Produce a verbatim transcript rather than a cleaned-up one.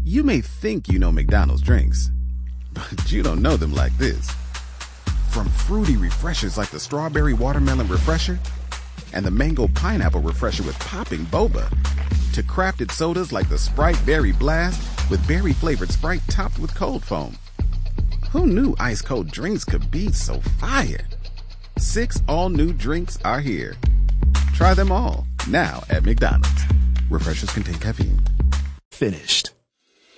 You may think you know McDonald's drinks, but you don't know them like this. From fruity refreshers like the Strawberry Watermelon Refresher and the Mango Pineapple Refresher with popping boba, to crafted sodas like the Sprite Berry Blast with berry-flavored Sprite topped with cold foam. Who knew ice-cold drinks could be so fire? Six all-new drinks are here. Try them all, now at McDonald's. Refreshers contain caffeine. Finished.